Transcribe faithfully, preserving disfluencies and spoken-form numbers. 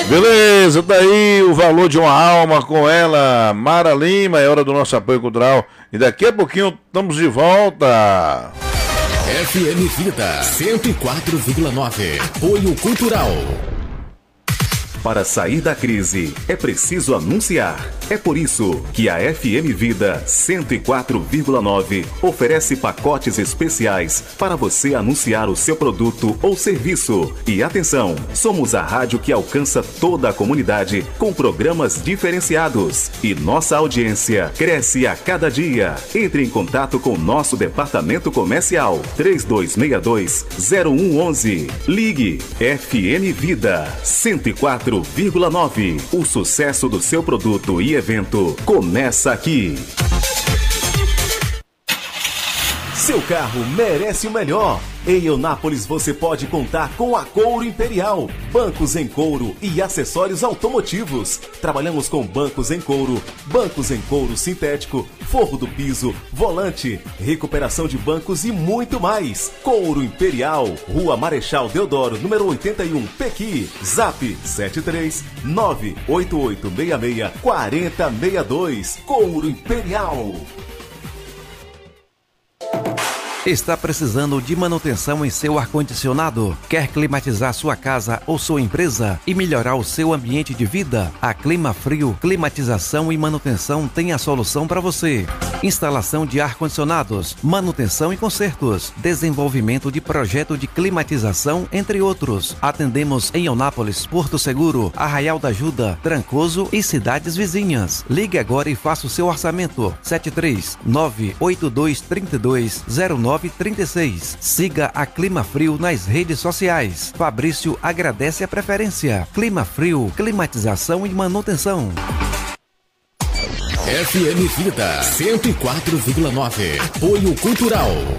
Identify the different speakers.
Speaker 1: Beleza, daí o valor de uma alma com ela, Mara Lima, é hora do nosso apoio cultural. E daqui a pouquinho estamos de volta.
Speaker 2: F M Vida cento e quatro vírgula nove. Apoio cultural. Para sair da crise, é preciso anunciar. É por isso que a F M Vida cento e quatro vírgula nove oferece pacotes especiais para você anunciar o seu produto ou serviço. E atenção, somos a rádio que alcança toda a comunidade com programas diferenciados. E nossa audiência cresce a cada dia. Entre em contato com nosso departamento comercial três dois seis dois, zero um um um. Ligue F M Vida cento e quatro vírgula nove. O sucesso do seu produto e evento começa aqui. Seu carro merece o melhor. Em Eunápolis você pode contar com a Couro Imperial, bancos em couro e acessórios automotivos. Trabalhamos com bancos em couro, bancos em couro sintético, forro do piso, volante, recuperação de bancos e muito mais. Couro Imperial, Rua Marechal Deodoro, número oitenta e um, Pequi. Zap sete três nove oito oito seis seis quatro zero seis dois. Couro Imperial.
Speaker 3: Está precisando de manutenção em seu ar-condicionado? Quer climatizar sua casa ou sua empresa e melhorar o seu ambiente de vida? A Clima Frio, climatização e manutenção tem a solução para você. Instalação de ar-condicionados, manutenção e consertos, desenvolvimento de projeto de climatização, entre outros. Atendemos em Eunápolis, Porto Seguro, Arraial da Ajuda, Trancoso e cidades vizinhas. Ligue agora e faça o seu orçamento. sete três nove oito dois três dois zero nove três seis. Siga a Clima Frio nas redes sociais. Fabrício agradece a preferência. Clima Frio, climatização e manutenção.
Speaker 2: F M Vida cento e quatro vírgula nove. Apoio cultural.